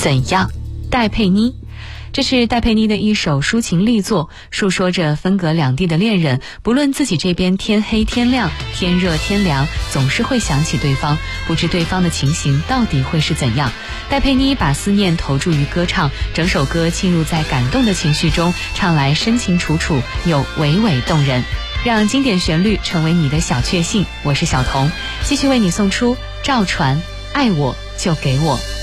怎样？戴佩妮。这是戴佩妮的一首抒情力作，述说着分隔两地的恋人，不论自己这边天黑天亮，天热天凉，总是会想起对方，不知对方的情形到底会是怎样。戴佩妮把思念投注于歌唱，整首歌浸入在感动的情绪中，唱来深情楚楚又娓娓动人。让经典旋律成为你的小确幸，我是小彤，继续为你送出赵传《爱我就给我》。